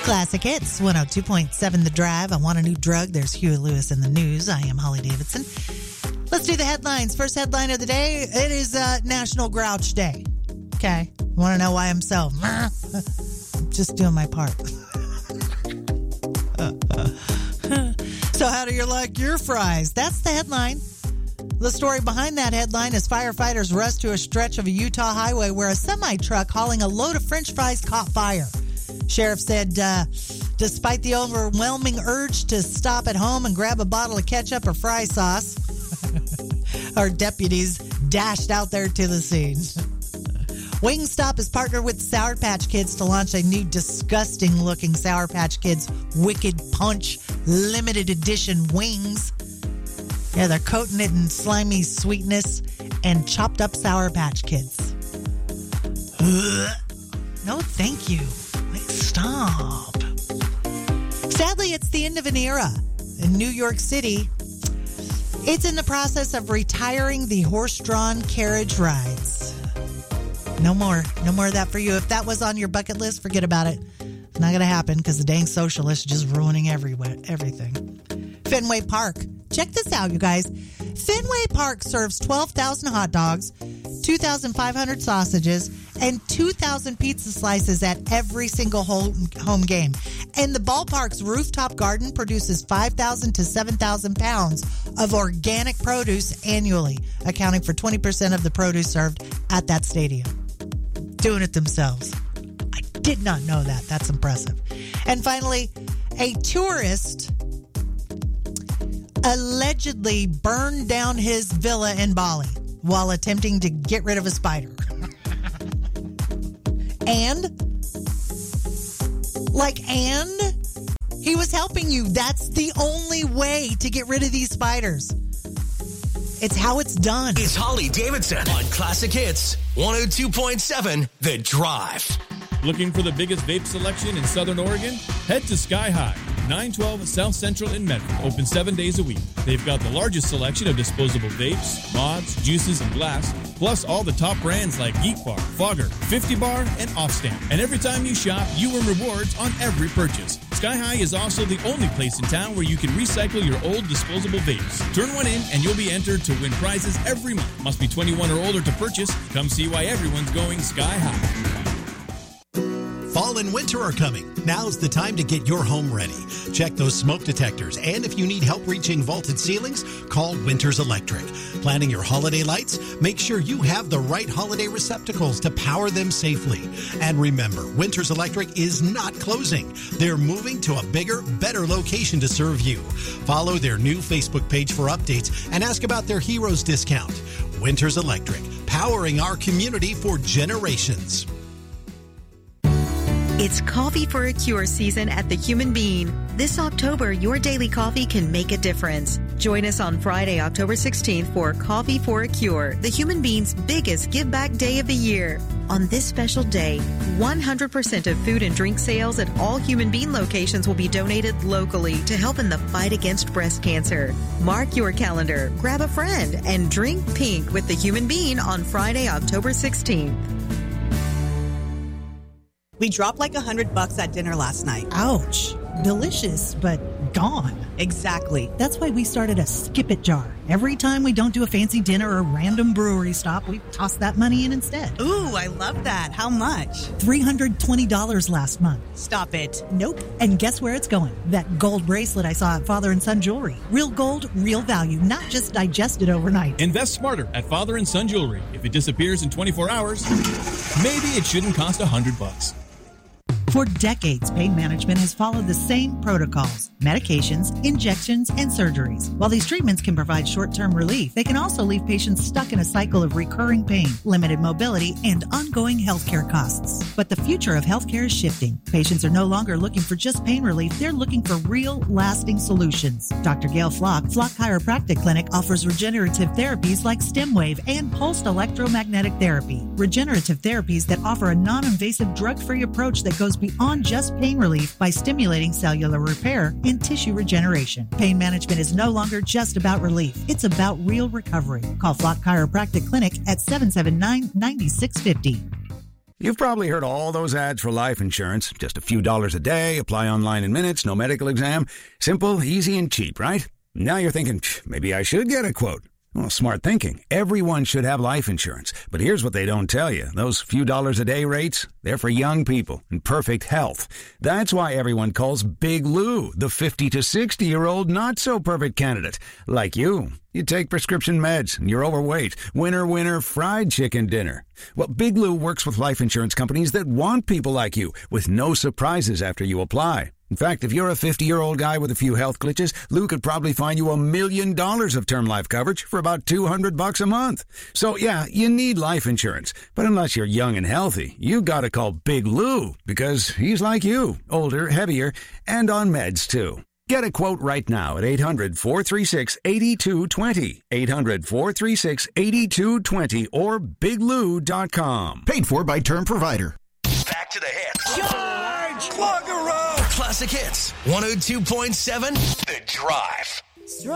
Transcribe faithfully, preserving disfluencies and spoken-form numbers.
Classic Hits, one oh two point seven The Drive. I want a new drug. There's Huey Lewis in the news. I am Holly Davidson. Let's do the headlines. First headline of the day. It is uh, National Grouch Day. Okay. Want to know why I'm so... Just doing my part. So how do you like your fries? That's the headline. The story behind that headline is firefighters rush to a stretch of a Utah highway where a semi-truck hauling a load of French fries caught fire. Sheriff said, uh, despite the overwhelming urge to stop at home and grab a bottle of ketchup or fry sauce, our deputies dashed out there to the scene. Wingstop has partnered with Sour Patch Kids to launch a new disgusting-looking Sour Patch Kids Wicked Punch limited edition wings. Yeah, they're coating it in slimy sweetness and chopped up Sour Patch Kids. Ugh. No, thank you. Like, stop. Sadly, it's the end of an era. In New York City, it's in the process of retiring the horse-drawn carriage rides. No more. No more of that for you. If that was on your bucket list, forget about it. It's not going to happen because the dang socialists just ruining everywhere, everything. Fenway Park. Check this out, you guys. Fenway Park serves twelve thousand hot dogs, two thousand five hundred sausages, and two thousand pizza slices at every single home, home game. And the ballpark's rooftop garden produces five thousand to seven thousand pounds of organic produce annually, accounting for twenty percent of the produce served at that stadium. Doing it themselves. I did not know that. That's impressive. And finally, a tourist allegedly burned down his villa in Bali while attempting to get rid of a spider. And, like, and he was helping you. That's the only way to get rid of these spiders. It's how it's done. It's Holly Davidson on Classic Hits one oh two point seven The Drive. Looking for the biggest vape selection in Southern Oregon? Head to Sky High, nine twelve South Central in Medford. Open seven days a week. They've got the largest selection of disposable vapes, mods, juices, and glass, plus all the top brands like Geek Bar, Fogger, fifty bar, and Offstamp. And every time you shop, you earn rewards on every purchase. Sky High is also the only place in town where you can recycle your old disposable vapes. Turn one in and you'll be entered to win prizes every month. Must be twenty-one or older to purchase. Come see why everyone's going Sky High. Fall and winter are coming. Now's the time to get your home ready. Check those smoke detectors, and if you need help reaching vaulted ceilings, call Winters Electric. Planning your holiday lights? Make sure you have the right holiday receptacles to power them safely. And remember, Winters Electric is not closing. They're moving to a bigger, better location to serve you. Follow their new Facebook page for updates and ask about their Heroes discount. Winters Electric, powering our community for generations. It's Coffee for a Cure season at the Human Bean. This October, your daily coffee can make a difference. Join us on Friday, October sixteenth for Coffee for a Cure, the Human Bean's biggest give-back day of the year. On this special day, one hundred percent of food and drink sales at all Human Bean locations will be donated locally to help in the fight against breast cancer. Mark your calendar, grab a friend, and drink pink with the Human Bean on Friday, October sixteenth. We dropped like a hundred bucks at dinner last night. Ouch. Delicious, but gone. Exactly. That's why we started a Skip It jar. Every time we don't do a fancy dinner or random brewery stop, we toss that money in instead. Ooh, I love that. How much? three hundred twenty dollars last month. Stop it. Nope. And guess where it's going? That gold bracelet I saw at Father and Son Jewelry. Real gold, real value, not just digested overnight. Invest smarter at Father and Son Jewelry. If it disappears in twenty-four hours, maybe it shouldn't cost a hundred bucks. For decades, pain management has followed the same protocols: medications, injections, and surgeries. While these treatments can provide short-term relief, they can also leave patients stuck in a cycle of recurring pain, limited mobility, and ongoing healthcare costs. But the future of healthcare is shifting. Patients are no longer looking for just pain relief. They're looking for real, lasting solutions. Doctor Gail Flock, Flock Chiropractic Clinic, offers regenerative therapies like StemWave and pulsed electromagnetic therapy. Regenerative therapies that offer a non-invasive, drug-free approach that goes beyond just pain relief by stimulating cellular repair and tissue regeneration. Pain management is no longer just about relief. It's about real recovery. Call Flock Chiropractic Clinic at seven seven nine, nine six five zero. You've probably heard all those ads for life insurance. Just a few dollars a day, apply online in minutes, no medical exam. Simple, easy, and cheap, right? Now you're thinking, maybe I should get a quote. Well, smart thinking. Everyone should have life insurance. But here's what they don't tell you. Those few dollars a day rates, they're for young people in perfect health. That's why everyone calls Big Lou the fifty to sixty-year-old not-so-perfect candidate. Like you. You take prescription meds, and you're overweight. Winner, winner, fried chicken dinner. Well, Big Lou works with life insurance companies that want people like you, with no surprises after you apply. In fact, if you're a fifty-year-old guy with a few health glitches, Lou could probably find you a million dollars of term life coverage for about two hundred bucks a month. So yeah, you need life insurance. But unless you're young and healthy, you gotta call Big Lou, because he's like you, older, heavier, and on meds too. Get a quote right now at eight hundred, four three six, eight two two zero, eight hundred, four three six, eight two two zero, or big lou dot com. Paid for by Term Provider. Back to the hits. Charge! Plug a roll! Classic Hits, one oh two point seven, The Drive.